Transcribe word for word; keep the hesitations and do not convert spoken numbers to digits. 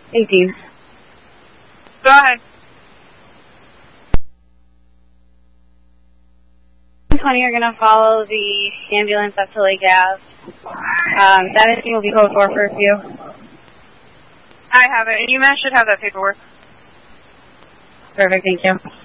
eighteen. Go ahead. twenty are going to follow the ambulance up to Lake Ave. Um, seventeen will be code four for you. I have it. UMass should have that paperwork. Perfect, thank you.